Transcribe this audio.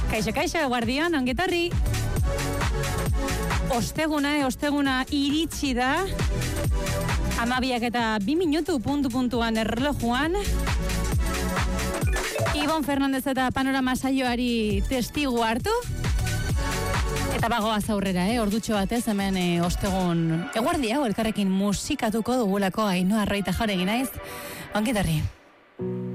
Kaixo, guardian, ongetorri. Osteguna iritsi da. 12:02 puntuan erlojuan. Ibon Fernandez eta Panorama saioari testigu hartu. Eta bagoaz aurrera, ordutxo batez, hemen ostegun eguerdi hau elkarrekin musikatuko dugulako Ainhoa Arraita Jauregui naiz. Ongetorri.